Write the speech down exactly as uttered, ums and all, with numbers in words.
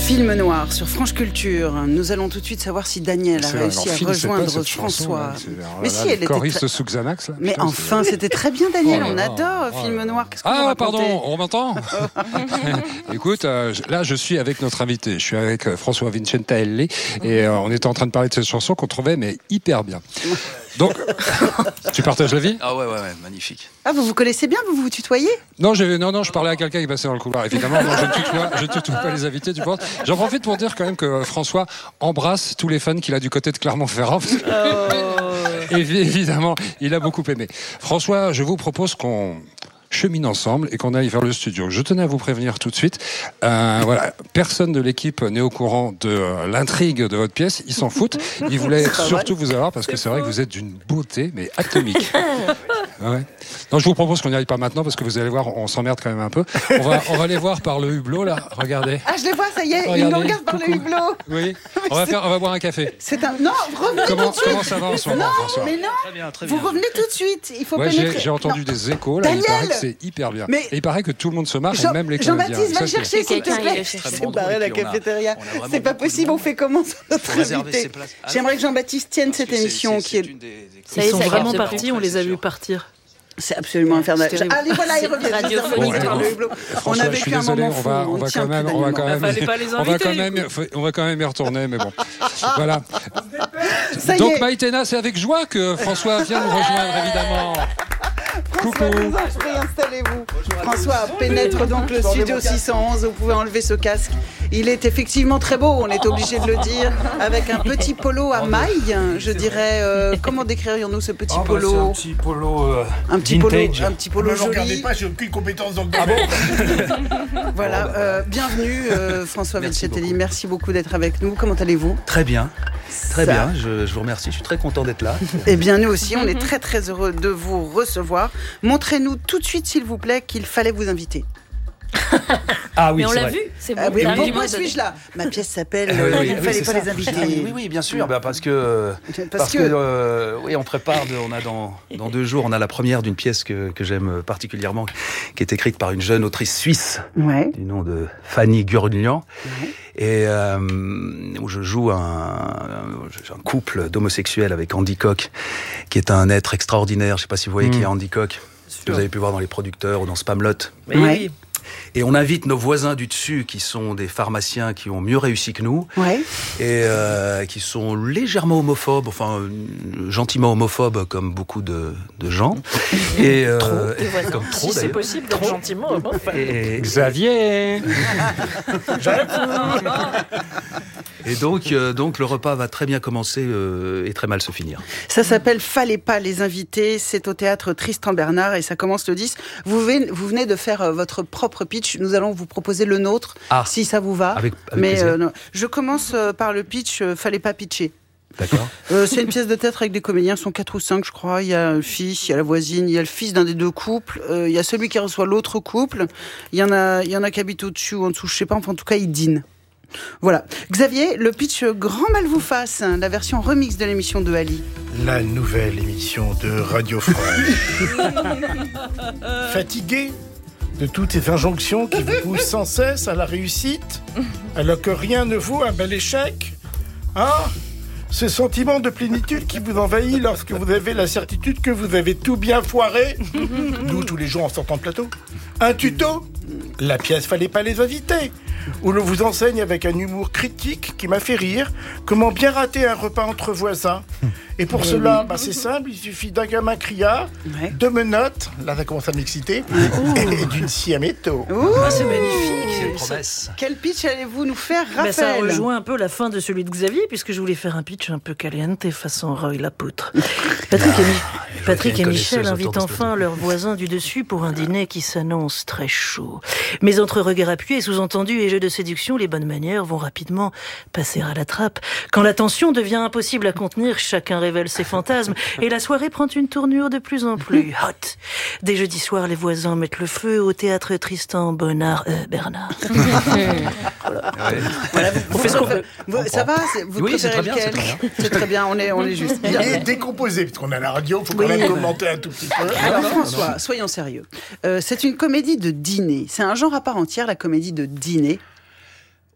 Film noir sur France Culture. Nous allons tout de suite savoir si Daniel a C'est réussi alors, à Phil, rejoindre c'est pas cette François. chanson, là, Mais là, si, là, elle le était choriste très... sous Xanax. Là, Mais putain, enfin, c'était très bien, Daniel. Oh on là adore là, Film oh là noir. Qu'est-ce que vous Ah, racontez ? pardon, on m'entend. Écoute, euh, là, je suis avec notre invité. Je suis avec euh, François Vincentelli et euh, on était en train de parler de cette chanson qu'on trouvait mais hyper bien. Donc, tu partages l'avis ? Ah ouais, ouais, ouais, magnifique. Ah, vous vous connaissez bien, vous vous tutoyez ? Non, j'ai, non, non, je parlais à quelqu'un qui passait dans le couloir. Évidemment, non, je ne tutoie, je ne tutoie pas les invités, tu penses ? J'en profite pour dire quand même que euh, François embrasse tous les fans qu'il a du côté de Clermont-Ferrand. Parce que, Oh. évidemment, il a beaucoup aimé. François, je vous propose qu'on chemine ensemble et qu'on aille vers le studio. Je tenais à vous prévenir tout de suite. Euh, voilà, personne de l'équipe n'est au courant de euh, l'intrigue de votre pièce. Ils s'en foutent. Ils voulaient surtout vous avoir parce que c'est vrai que vous êtes d'une beauté, mais atomique. Ouais. Non, je vous propose qu'on n'y aille pas maintenant parce que vous allez voir, on s'emmerde quand même un peu. On va, on va aller voir par le hublot là. Regardez. Ah, je les vois, ça y est, Regardez, ils me regardent par coucou. le hublot. Oui. On va faire, on va boire un café. C'est un... Non, revenez Comment, tout de suite. comment ça va en ce moment, Non, François ? mais non, Très bien, très vous bien. revenez tout de suite. Il faut Ouais, pénétrer. j'ai, j'ai entendu Non. des échos là. Daniel Il paraît que c'est hyper bien. Mais- Et il paraît que tout le monde se marre, Jean- et même les comédiens. Jean-Baptiste, va Ça, le c'est- chercher, s'il te Quelqu'un, il plaît. le cherche. C'est barré la Et puis on a- cafétéria. on a vraiment C'est pas beaucoup de possible, on monde. fait comment sur notre Faut réserver invité ses places. Ah J'aimerais non. que Jean-Baptiste tienne Parce cette que c'est- émission c'est- qui c'est est... une des- des- Ça y est, Ils sont ça vraiment capte partis, plus. on les a C'est vus sûr. partir. C'est absolument infernal. C'est terrible. Allez, voilà, ils reviennent. radiophonique. Bon, Bon, par bon. le hublot. On François, a je suis vécu un désolé, moment on fou. va, on va tient quand même, plus on va quand d'animaux. même, fallait pas les on va inviter, quand du même, on va quand même y retourner, mais bon. Voilà. Ça y Donc est. Maïtena, c'est avec joie que François vient nous rejoindre, évidemment. François, Coucou. les anges, installez-vous. François pénètre donc le studio six cent onze. Vous pouvez enlever ce casque. Il est effectivement très beau, on est obligé de le dire, avec un petit polo à mailles. Je dirais, euh, comment décririons-nous ce petit Ah bah, polo c'est un petit polo euh, Un petit polo, vintage. un petit polo Ne me regardez joli. pas, j'ai aucune compétence dans le domaine. Voilà, euh, bienvenue euh, François Vincentelli. Merci beaucoup d'être avec nous. Comment allez-vous ? Très bien, très Ça- bien. Je, je vous remercie. Je suis très content d'être là. Eh bien, nous aussi, on est très très heureux de vous recevoir. Montrez-nous tout de suite, s'il vous plaît, qu'il fallait vous inviter. Ah oui, Mais on c'est l'a vrai. vu, c'est bon. Ah oui, T'as vu, pourquoi moi, suis-je là ? Ma pièce s'appelle Oui, euh, oui, Il ne oui, fallait c'est pas ça. les inviter. Ah oui, oui, oui, bien sûr. Bah, parce que Parce, parce que, que euh, oui, on prépare. De, on a dans dans deux jours, on a la première d'une pièce que que j'aime particulièrement, qui est écrite par une jeune autrice suisse Ouais. du nom de Fanny Gurlian. Ouais. Et euh, où je joue un, un, un couple d'homosexuels avec Andy Koch, qui est un être extraordinaire. Je ne sais pas si vous voyez Mm. qui est Andy Koch, que vous avez pu voir dans Les Producteurs ou dans Spamalot. Mais Ouais. oui. Et on invite nos voisins du dessus, qui sont des pharmaciens qui ont mieux réussi que nous, Ouais. et euh, qui sont légèrement homophobes, enfin euh, gentiment homophobes comme beaucoup de, de gens. Et, euh, Et voilà. comme trop Si c'est d'ailleurs. possible d'être gentiment. bon, enfin. Et, Xavier. et donc, euh, donc le repas va très bien commencer euh, et très mal se finir. Ça s'appelle Fallait pas les inviter. C'est au théâtre Tristan Bernard et ça commence le dix. Vous venez, vous venez de faire euh, votre propre pitch. Nous allons vous proposer le nôtre, Ah. si ça vous va. Avec, avec Mais plaisir. euh, non. Je commence euh, par le pitch. euh, Fallait pas pitcher. D'accord. Euh, c'est une pièce de théâtre avec des comédiens, ils sont quatre ou cinq, je crois. Il y a le fils, il y a la voisine, il y a le fils d'un des deux couples, euh, il y a celui qui reçoit l'autre couple. Il y en a, il y en a qui habitent au-dessus ou en dessous, je sais pas. Enfin, en tout cas, ils dînent. Voilà. Xavier, le pitch euh, Grand mal vous fasse, hein, la version remix de l'émission de Ali. La nouvelle émission de Radio France. Fatigué de toutes ces injonctions qui vous poussent sans cesse à la réussite, alors que rien ne vaut un bel échec. Hein ? Ce sentiment de plénitude qui vous envahit lorsque vous avez la certitude que vous avez tout bien foiré. Nous, tous les jours en sortant de plateau. Un tuto ? La pièce Fallait pas les inviter, où l'on vous enseigne avec un humour critique qui m'a fait rire comment bien rater un repas entre voisins. Et pour cela, bah, c'est simple, il suffit d'un gamin criard, Ouais. de menottes, là ça commence à m'exciter, et d'une siaméto. Ouh, Ah, c'est magnifique. Quelle Ça- promesse. quel pitch allez-vous nous faire, Ben, Raphaël? ça rejoint un peu la fin de celui de Xavier, puisque je voulais faire un pitch un peu caliente façon Roy Lapoutre. Patrick, et, Mi- Patrick une et Michel connaisseuse invitent autour de ce enfin leurs voisins du dessus pour un dîner qui s'annonce très chaud. Mais entre regards appuyés, sous-entendus et jeux de séduction, les bonnes manières vont rapidement passer à la trappe. Quand la tension devient impossible à contenir, chacun révèle ses fantasmes et la soirée prend une tournure de plus en plus hot. Dès jeudi soir, les voisins mettent le feu au théâtre Tristan Bonnard, euh, Bernard. Voilà, vous, On fait ce qu'on veut. vous- ça va c'est- Vous Oui, c'est préférez très bien, lequel c'est très bien. C'est très bien, on est, on est juste. Bien. Et décomposé, parce qu'on a la radio, il faut quand Oui, même bah. commenter un tout petit peu. Alors François, soyons sérieux. Euh, c'est une comédie de dîner. C'est un genre à part entière, la comédie de dîner.